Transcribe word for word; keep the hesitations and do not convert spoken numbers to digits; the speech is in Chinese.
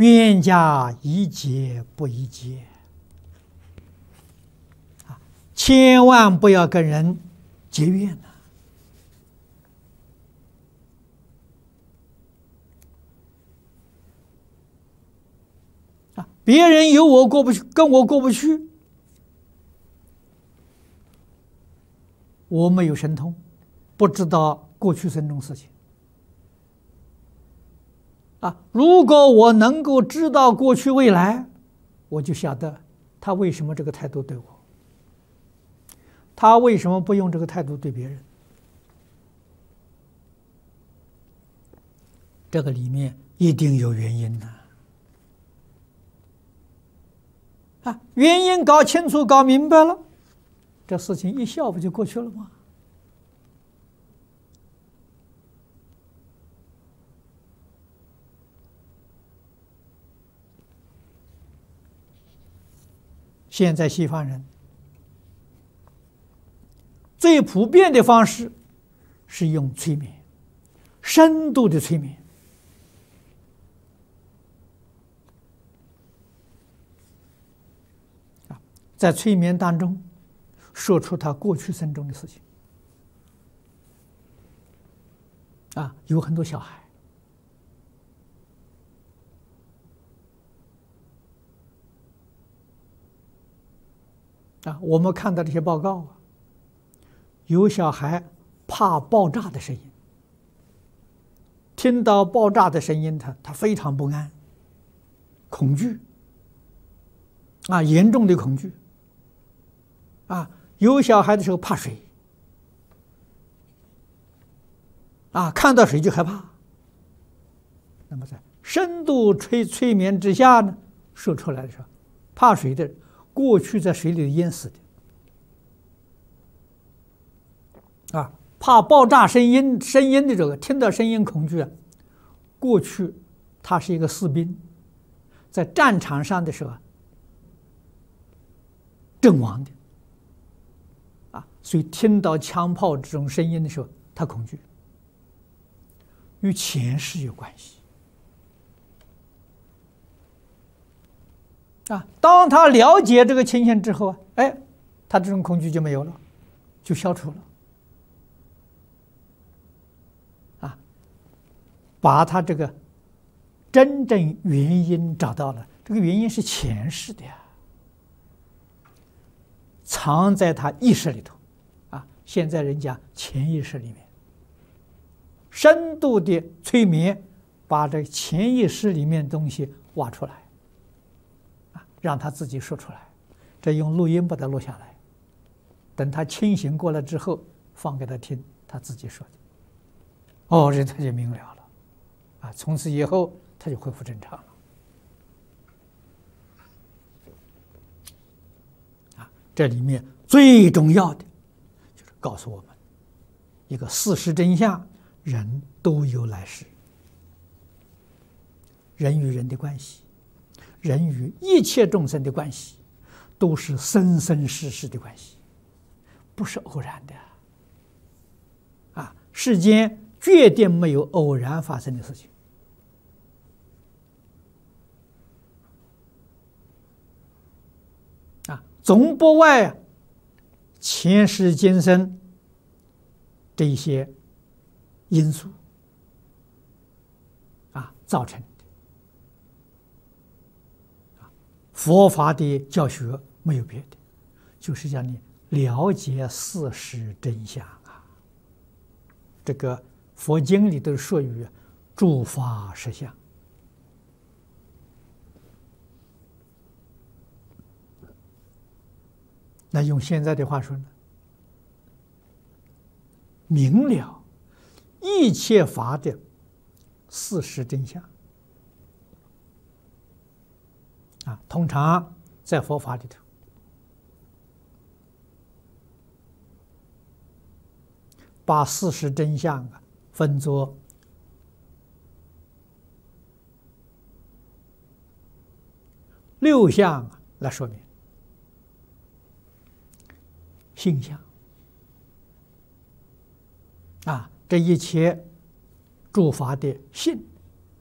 冤家宜解不宜结啊，千万不要跟人结怨呐！啊，别人有我过不去，跟我过不去，我没有神通，不知道过去生中事情。啊，如果我能够知道过去未来，我就晓得他为什么这个态度对我，他为什么不用这个态度对别人。这个里面一定有原因的啊，原因搞清楚、搞明白了，这事情一笑不就过去了吗？现在西方人最普遍的方式是用催眠，深度的催眠。啊，在催眠当中说出他过去生中的事情。啊，有很多小孩。啊，我们看到这些报告啊，有小孩怕爆炸的声音，听到爆炸的声音，他他非常不安，恐惧，啊，严重的恐惧，啊，有小孩的时候怕水，啊，看到水就害怕。那么在深度催催眠之下呢，说出来的时候，怕水的人。过去在水里淹死的，啊，怕爆炸声音声音的这个，听到声音恐惧啊。过去他是一个士兵，在战场上的时候阵亡的，啊，所以听到枪炮这种声音的时候，他恐惧，与前世有关系。啊，当他了解这个情形之后啊，哎，他这种恐惧就没有了，就消除了。啊，把他这个真正原因找到了，这个原因是前世的呀，藏在他意识里头。啊，现在人家潜意识里面，深度的催眠，把这潜意识里面东西挖出来。让他自己说出来，这用录音把它录下来，等他清醒过来之后，放给他听，他自己说的。哦，这他就明了了，啊，从此以后他就恢复正常了。啊，这里面最重要的就是告诉我们一个事实真相：人都有来世，人与人的关系。人与一切众生的关系，都是生生世世的关系，不是偶然的。啊，世间绝对没有偶然发生的事情。啊，总不外前世今生这一些因素啊造成的。佛法的教学没有别的，就是让你了解事实真相啊。这个佛经里头说语诸法实相。那用现在的话说呢，明了一切法的事实真相。啊，通常在佛法里头，把事实真相啊分作六项来说明：性相啊，这一切诸法的性。